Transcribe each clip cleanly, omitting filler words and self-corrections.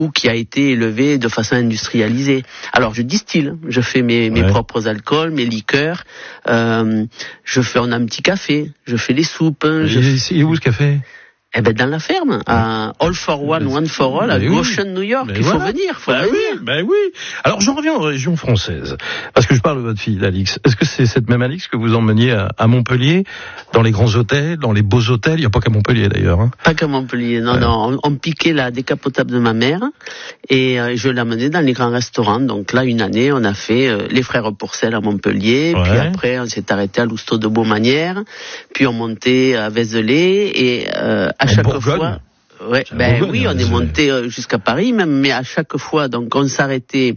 ou qui a été élevé de façon industrialisée. Alors je distille, je fais mes propres alcools, mes liqueurs, on a un petit café, je fais les soupes. Il est où ce café ? Eh ben dans la ferme, à All for One, One for All, à Goshen, New York. Il faut venir, Ben oui. Alors j'en reviens aux régions françaises, parce que je parle de votre fille, Alix. Est-ce que c'est cette même Alix que vous emmeniez à Montpellier, dans les grands hôtels, dans les beaux hôtels ? Il n'y a pas qu'à Montpellier d'ailleurs. Hein. Pas qu'à Montpellier, non. On piquait la décapotable de ma mère et je l'amenais dans les grands restaurants. Donc là, une année, on a fait les Frères Pourcel à Montpellier, puis après on s'est arrêté à Lousteau de Beaumanière, puis on montait à Vézelay et à chaque fois, on est monté jusqu'à Paris même, mais à chaque fois, donc on s'arrêtait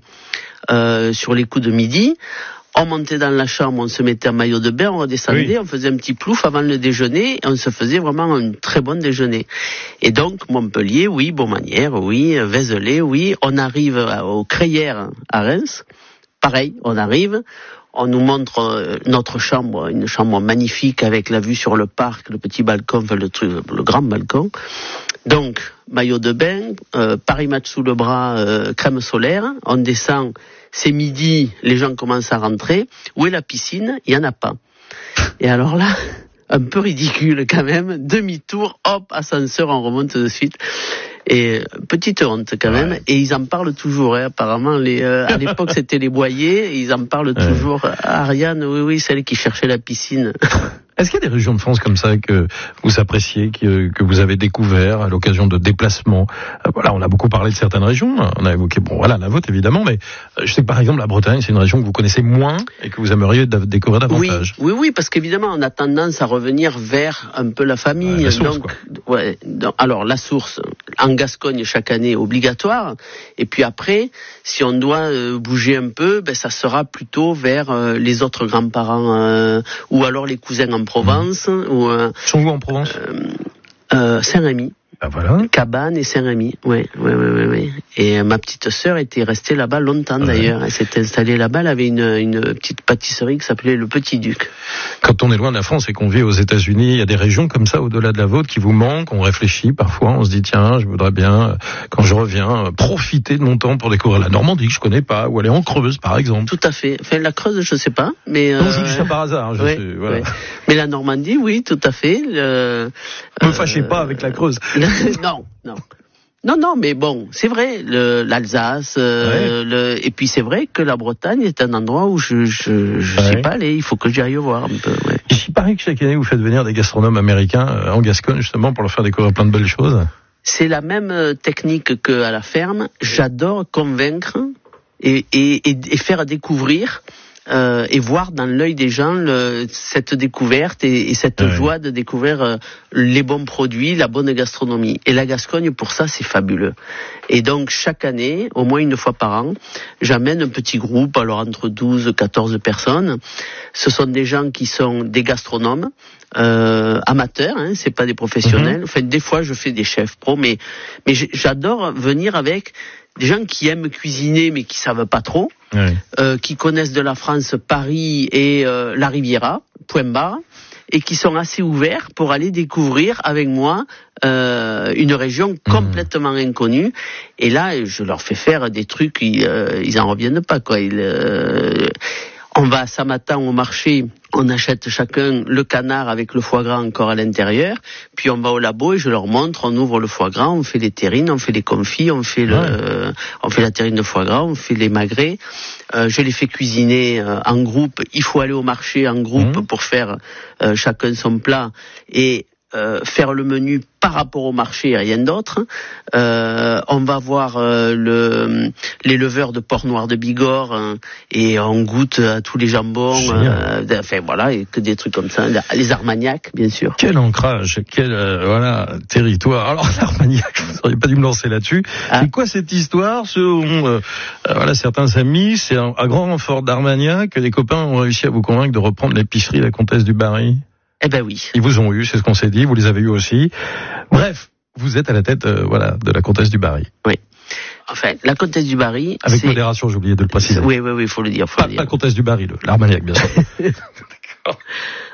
sur les coups de midi, on montait dans la chambre, on se mettait en maillot de bain, on redescendait, on faisait un petit plouf avant le déjeuner, et on se faisait vraiment un très bon déjeuner. Et donc Montpellier, oui, Beaumanière, oui, Vézelay, oui, on arrive aux Crayères à Reims, pareil, on arrive. On nous montre notre chambre, une chambre magnifique avec la vue sur le parc, le petit balcon, le grand balcon. Donc, maillot de bain, Paris Match sous le bras, crème solaire. On descend, c'est midi, les gens commencent à rentrer. Où est la piscine ? Il n'y en a pas. Et alors là, un peu ridicule quand même, demi-tour, hop, ascenseur, on remonte de suite. Et petite honte quand même, et ils en parlent toujours. Apparemment, à l'époque c'était les Boyers, ils en parlent toujours. Ariane, oui, celle qui cherchait la piscine. Est-ce qu'il y a des régions de France comme ça que vous appréciez, que vous avez découvert à l'occasion de déplacements ? Voilà, on a beaucoup parlé de certaines régions. On a évoqué, la vôtre évidemment, mais je sais que par exemple la Bretagne, c'est une région que vous connaissez moins et que vous aimeriez découvrir davantage. Oui, parce qu'évidemment, on a tendance à revenir vers un peu la famille. La source, alors la source, en Gascogne chaque année obligatoire. Et puis après, si on doit bouger un peu, ça sera plutôt vers les autres grands-parents ou alors les cousins en Provence. Sont où en Provence ? Saint-Rémy. Ah voilà. Cabane et Saint-Rémy, oui. Et ma petite sœur était restée là-bas longtemps d'ailleurs. Elle s'est installée là-bas, elle avait une petite pâtisserie qui s'appelait le Petit Duc. Quand on est loin de la France et qu'on vit aux États-Unis, il y a des régions comme ça au-delà de la vôtre qui vous manquent, on réfléchit parfois, on se dit tiens, je voudrais bien, quand je reviens, profiter de mon temps pour découvrir la Normandie que je connais pas, ou aller en Creuse par exemple. Tout à fait. Enfin, la Creuse, je sais pas, mais... Non, je dis ça par hasard, sais, voilà. Mais la Normandie, oui, tout à fait. Ne me fâchez pas avec la Creuse. Non, mais bon, c'est vrai, l'Alsace, et puis c'est vrai que la Bretagne est un endroit où je suis pas allé, il faut que j'y aille voir un peu. Ouais. Il paraît que chaque année vous faites venir des gastronomes américains en Gascogne justement pour leur faire découvrir plein de belles choses. C'est la même technique qu'à la ferme, j'adore convaincre et faire découvrir. Et voir dans l'œil des gens cette découverte et cette joie de découvrir les bons produits, la bonne gastronomie. Et la Gascogne, pour ça, c'est fabuleux. Et donc, chaque année, au moins une fois par an, j'amène un petit groupe, alors entre 12 et 14 personnes. Ce sont des gens qui sont des gastronomes, amateurs, c'est pas des professionnels. Enfin, des fois, je fais des chefs pro, mais j'adore venir avec des gens qui aiment cuisiner mais qui savent pas trop, qui connaissent de la France, Paris et la Riviera, point barre, et qui sont assez ouverts pour aller découvrir avec moi une région complètement inconnue. Et là, je leur fais faire des trucs, ils en reviennent pas, quoi. On va à Samatan au marché, on achète chacun le canard avec le foie gras encore à l'intérieur, puis on va au labo et je leur montre, on ouvre le foie gras, on fait les terrines, on fait les confits, on fait la terrine de foie gras, on fait les magrets. Je les fais cuisiner en groupe. Il faut aller au marché en groupe pour faire chacun son plat et faire le menu par rapport au marché et rien d'autre. On va voir l'éleveur de porc noir de Bigorre et on goûte à tous les jambons. Enfin voilà, et que des trucs comme ça. Les Armagnacs, bien sûr. Quel ancrage, quel territoire. Alors l'Armagnac, vous n'auriez pas dû me lancer là-dessus. C'est quoi cette histoire? Certains amis, c'est à grand renfort d'Armagnac que les copains ont réussi à vous convaincre de reprendre l'épicerie La Comtesse du Barry. Eh ben oui. Ils vous ont eu, c'est ce qu'on s'est dit, vous les avez eu aussi. Bref, vous êtes à la tête de la Comtesse du Barry. Oui. Enfin, la Comtesse du Barry... Avec modération, j'ai oublié de le préciser. Oui, il faut le dire. Pas la Comtesse du Barry, l'Armagnac, bien sûr. D'accord.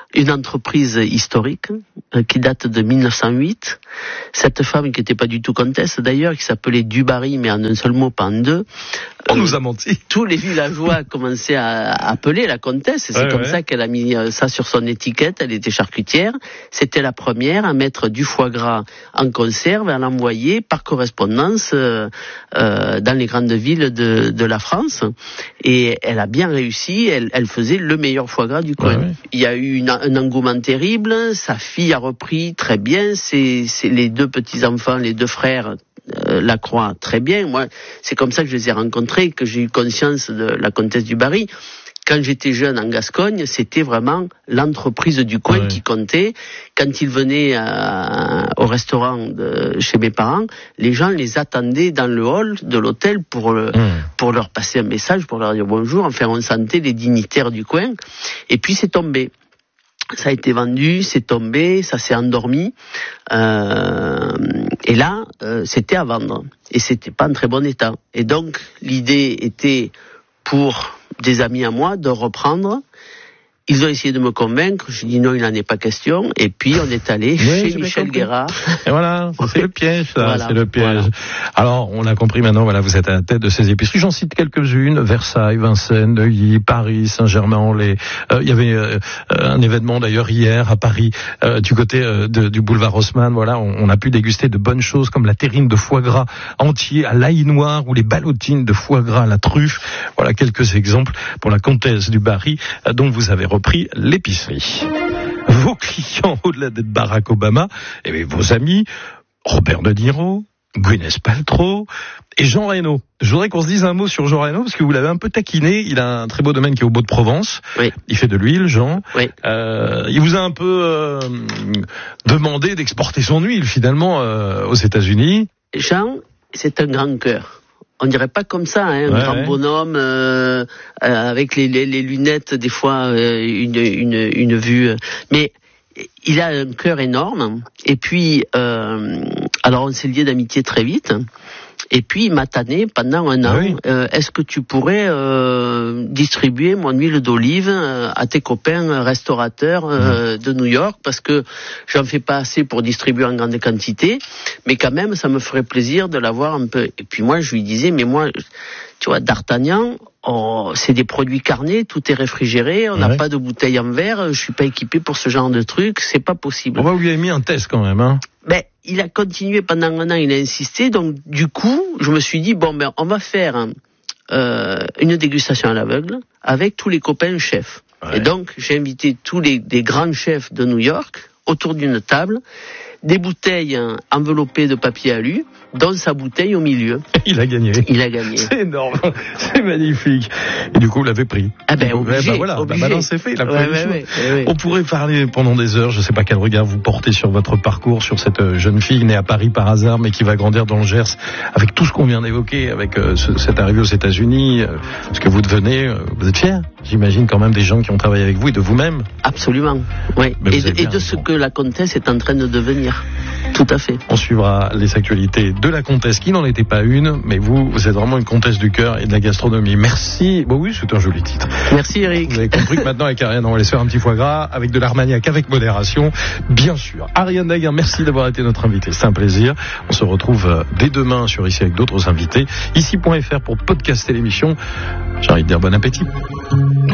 une entreprise historique qui date de 1908. Cette femme qui n'était pas du tout comtesse d'ailleurs, qui s'appelait Dubarry, mais en un seul mot, pas en deux. On nous a menti. Tous les villageois commençaient à appeler la comtesse, et c'est comme ça qu'elle a mis ça sur son étiquette. Elle était charcutière. C'était la première à mettre du foie gras en conserve et à l'envoyer par correspondance dans les grandes villes de la France. Et elle a bien réussi. Elle faisait le meilleur foie gras du coin. Il y a eu un engouement terrible. Sa fille a repris très bien. C'est les deux petits-enfants, les deux frères, Lacroix, très bien. Moi, c'est comme ça que je les ai rencontrés, que j'ai eu conscience de la comtesse Dubarry. Quand j'étais jeune en Gascogne, c'était vraiment l'entreprise du coin qui comptait. Quand ils venaient au restaurant chez mes parents, les gens les attendaient dans le hall de l'hôtel pour leur passer un message, pour leur dire bonjour. Enfin, on sentait les dignitaires du coin. Et puis c'est tombé. Ça a été vendu, c'est tombé, ça s'est endormi. Et là, c'était à vendre. Et c'était pas en très bon état. Et donc, l'idée était pour des amis à moi de reprendre. Ils ont essayé de me convaincre, je dis non, il n'en est pas question, et puis on est allé chez Michel Guérard. Et voilà, c'est le piège, ça, voilà, c'est le piège. Voilà. Alors, on a compris maintenant, voilà, vous êtes à la tête de ces épiceries. J'en cite quelques-unes, Versailles, Vincennes, Neuilly, Paris, Saint-Germain-en-Laye. Il y avait un événement d'ailleurs hier à Paris, du côté du boulevard Haussmann, voilà, on a pu déguster de bonnes choses comme la terrine de foie gras entier à l'ail noir ou les ballotines de foie gras à la truffe. Voilà quelques exemples pour la comtesse Dubarry, dont vous avez repris l'épicerie. Vos clients, au-delà d'être Barack Obama, et vos amis, Robert De Niro, Gwyneth Paltrow et Jean Reno. Je voudrais qu'on se dise un mot sur Jean Reno, parce que vous l'avez un peu taquiné. Il a un très beau domaine qui est au Beau-de-Provence. Oui. Il fait de l'huile, Jean. Oui. Il vous a un peu demandé d'exporter son huile, finalement, aux États-Unis. Jean, c'est un grand cœur. On dirait pas comme ça, hein, un grand bonhomme avec les lunettes, des fois une vue. Mais il a un cœur énorme. Et puis, alors on s'est liés d'amitié très vite. Et puis il m'a tanné pendant un an. Oui. Est-ce que tu pourrais distribuer mon huile d'olive à tes copains restaurateurs de New York, parce que j'en fais pas assez pour distribuer en grande quantité, mais quand même ça me ferait plaisir de l'avoir un peu. Et puis moi je lui disais, mais moi, tu vois, D'Artagnan, c'est des produits carnés, tout est réfrigéré, on n'a pas de bouteille en verre, je suis pas équipé pour ce genre de truc, c'est pas possible. On va lui avoir mis un test quand même, hein. Ben, il a continué pendant un an, il a insisté, donc du coup, je me suis dit, bon, ben, on va faire une dégustation à l'aveugle avec tous les copains chefs. Ouais. Et donc, j'ai invité tous des grands chefs de New York autour d'une table, des bouteilles enveloppées de papier alu, dont sa bouteille au milieu. Il a gagné. Il a gagné. C'est énorme, c'est magnifique. Et du coup, vous l'avez pris. Ah ben, obligé. Voilà, obligé. Maintenant c'est fait, il a pris le choix. On pourrait parler pendant des heures, je sais pas quel regard vous portez sur votre parcours, sur cette jeune fille née à Paris par hasard, mais qui va grandir dans le Gers, avec tout ce qu'on vient d'évoquer, avec cette arrivée aux États-Unis, ce que vous devenez, vous êtes fiers, j'imagine, quand même, des gens qui ont travaillé avec vous et de vous-même. Absolument, oui. Et de ce que la comtesse est en train de devenir. Tout à fait. On suivra les actualités de la comtesse, qui n'en était pas une, mais vous êtes vraiment une comtesse du cœur et de la gastronomie. Merci. Bon oui, c'est un joli titre. Merci Eric. Vous avez compris que maintenant avec Ariane, on va aller se faire un petit foie gras avec de l'Armagnac, avec modération, bien sûr. Ariane Daguin, merci d'avoir été notre invitée. C'est un plaisir. On se retrouve dès demain sur Ici avec d'autres invités. Ici.fr pour podcaster l'émission. J'ai envie de dire bon appétit.